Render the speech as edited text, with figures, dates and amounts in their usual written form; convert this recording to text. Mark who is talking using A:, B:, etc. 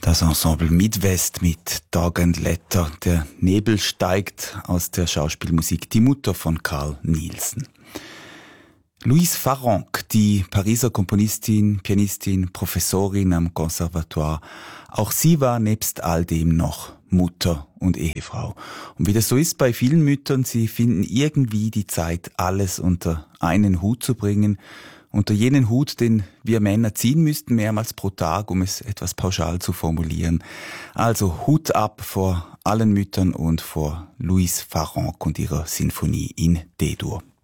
A: Das Ensemble Midwest mit Dog and Letter. Der Nebel steigt aus der Schauspielmusik Die Mutter von Carl Nielsen. Louise Farrenc, die Pariser Komponistin, Pianistin, Professorin am Conservatoire. Auch sie war nebst all dem noch Mutter und Ehefrau. Und wie das so ist bei vielen Müttern, sie finden irgendwie die Zeit, alles unter einen Hut zu bringen. Unter jenen Hut, den wir Männer ziehen müssten, mehrmals pro Tag, um es etwas pauschal zu formulieren. Also Hut ab vor allen Müttern und vor Louise Farrenc und ihrer Sinfonie in D-Dur.